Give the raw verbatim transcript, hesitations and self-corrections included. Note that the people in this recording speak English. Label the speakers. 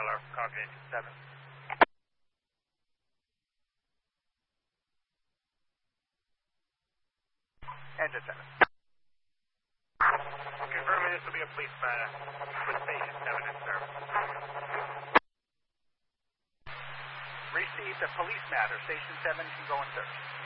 Speaker 1: Tyler, copy engine seven.
Speaker 2: Engine seven.
Speaker 1: Confirming this will be a police matter with station seven in service.
Speaker 2: Received a police matter. Station seven can go in search.